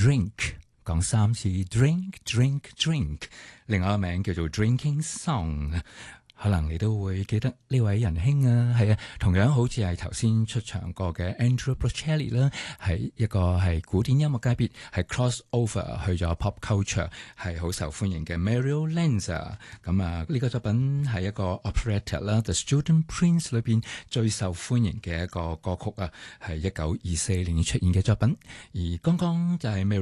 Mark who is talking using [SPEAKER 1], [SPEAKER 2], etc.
[SPEAKER 1] Drink， 講3次 Drink Drink Drink， 另外一個名叫做 Drinking Song。可能你都會記得呢位仁兄啊，係啊，同樣好似係頭先出場過嘅 Andrea Bocelli 啦，係一個係古典音樂界別係 cross over 去咗 pop culture， 係好受歡迎嘅 Mario Lanza。咁啊，呢個作品係一個 operetta 啦 ，The Student Prince 裏邊最受歡迎嘅一個歌曲啊，係1924年出現嘅作品。而剛剛就係